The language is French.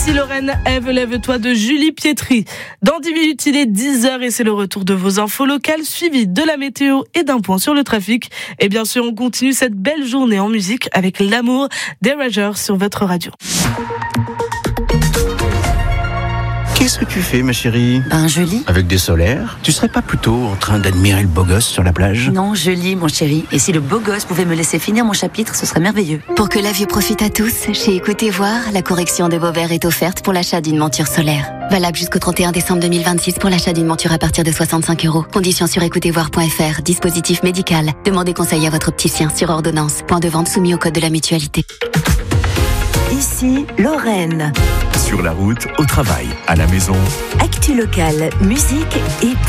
Si Lorraine, Ève, lève-toi de Julie Pietri. Dans 10 minutes, il est 10h et c'est le retour de vos infos locales suivies de la météo et d'un point sur le trafic. Et bien sûr, on continue cette belle journée en musique avec l'amour des Ragers sur votre radio. Qu'est-ce que tu fais, ma chérie ? Je lis. Avec des solaires ? Tu serais pas plutôt en train d'admirer le beau gosse sur la plage ? Non, je lis, mon chéri. Et si le beau gosse pouvait me laisser finir mon chapitre, ce serait merveilleux. Pour que la vue profite à tous, chez Écoutez Voir, la correction de vos verres est offerte pour l'achat d'une monture solaire. Valable jusqu'au 31 décembre 2026 pour l'achat d'une monture à partir de 65 €. Conditions sur écoutezvoir.fr. Dispositif médical. Demandez conseil à votre opticien sur ordonnance. Point de vente soumis au code de la mutualité. Ici, Lorraine. Sur la route, au travail, à la maison. Actu locale, musique et